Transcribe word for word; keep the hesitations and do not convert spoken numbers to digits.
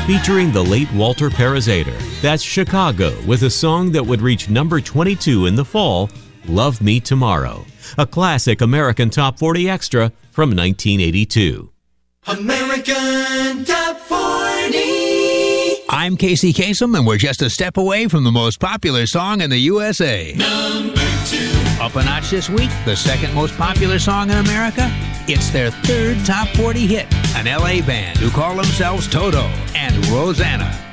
featuring the late Walter Parazater. That's Chicago with a song that would reach number twenty-two in the fall, Love Me Tomorrow, a classic American Top forty extra from nineteen eighty-two. American Top forty. I'm Casey Kasem, and we're just a step away from the most popular song in the U S A. Number two. Up a notch this week, the second most popular song in America. It's their third Top forty hit, an L A band who call themselves Toto and Rosanna.